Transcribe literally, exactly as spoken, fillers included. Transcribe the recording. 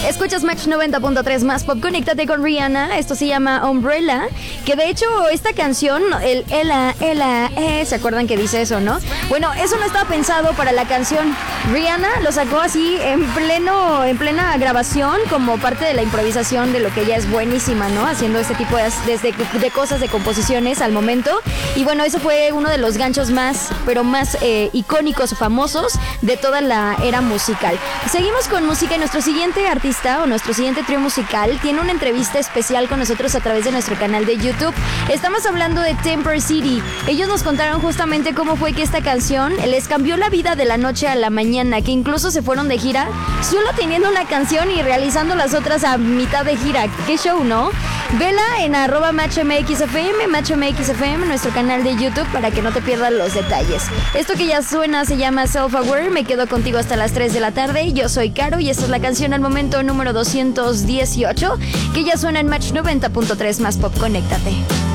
Escuchas Match noventa punto tres más pop. Conéctate con Rihanna. Esto se llama Umbrella. Que de hecho, esta canción, el Ela, Ela, eh, ¿se acuerdan que dice eso, no? Bueno, eso no estaba pensado para la canción. Rihanna lo sacó así en pleno, en plena grabación, como parte de la improvisación de lo que ella es buenísima, ¿no? Haciendo este tipo de, de, de cosas, de composiciones al momento. Y bueno, eso fue uno de los ganchos más, pero más eh, icónicos o famosos de toda la era musical. Seguimos con música y nuestro siguiente artista o nuestro siguiente trío musical tiene una entrevista especial con nosotros a través de nuestro canal de YouTube. Estamos hablando de Temper City. Ellos nos contaron justamente cómo fue que esta canción les cambió la vida de la noche a la mañana, que incluso se fueron de gira solo teniendo una canción y realizando las otras a mitad de gira. Qué show, ¿no? Vela en arroba MatchMXFM, MatchMXFM, nuestro canal de YouTube, para que no te pierdas los detalles. Esto que ya suena se llama Self Aware. Me quedo contigo hasta las tres de la tarde. Yo soy Caro y esta es la canción al momento número doscientos dieciocho, que ya suena en Match noventa punto tres más pop. Conéctate.